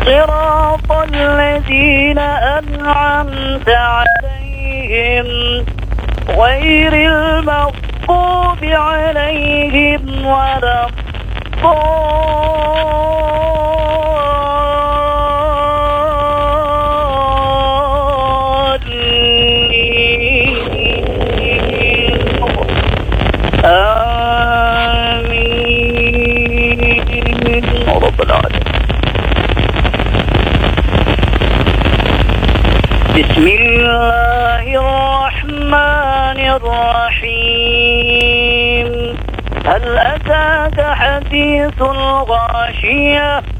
صراط الذين أنعمت عليهم غير المغضوب عليهم ولا آمين رب العالمين. بسم الله الرحمن الرحيم. هل أتاك حديث الغاشية